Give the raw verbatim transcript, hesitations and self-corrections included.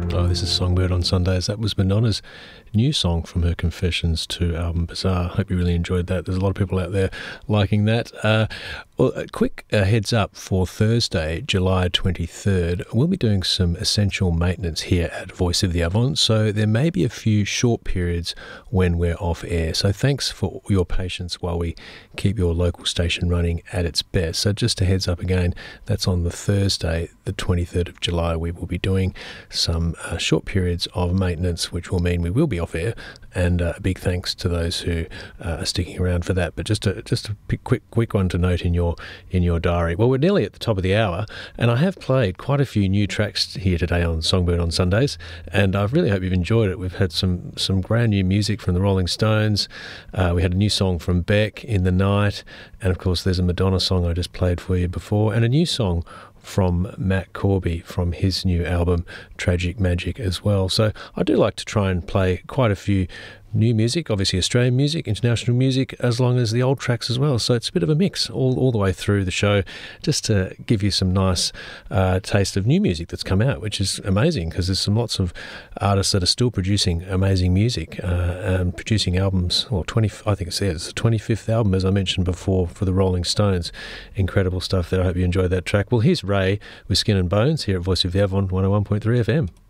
Oh, this is Songbird on Sundays. That was Madonna's new song from her Confessions two album, Bizarre. Hope you really enjoyed that. There's a lot of people out there liking that. Uh, well, a quick uh, heads up for Thursday, July twenty-third. We'll be doing some essential maintenance here at Voice of the Avon, so there may be a few short periods when we're off air. So thanks for your patience while we keep your local station running at its best. So just a heads up again, that's on the Thursday, the twenty-third of July. We will be doing some uh, short periods of maintenance, which will mean we will be off air, and uh, a big thanks to those who uh, are sticking around for that. But just a just a quick quick one to note in your in your diary. Well, we're nearly at the top of the hour, and I have played quite a few new tracks here today on Songbird on Sundays, and I really hope you've enjoyed it. We've had some some brand new music from the Rolling Stones. Uh, we had a new song from Beck, In the Night, and of course there's a Madonna song I just played for you before, and a new song from Matt Corby from his new album Tragic Magic as well. So I do like to try and play quite a few new music, obviously Australian music, international music, as long as the old tracks as well. So it's a bit of a mix all, all the way through the show, just to give you some nice uh, taste of new music that's come out, which is amazing because there's some lots of artists that are still producing amazing music uh, and producing albums. Well, twenty, I think it's, it's the twenty-fifth album, as I mentioned before, for the Rolling Stones. Incredible stuff there. I hope you enjoyed that track. Well, here's Ray with Skin and Bones here at Voice of the Avon one oh one point three F M.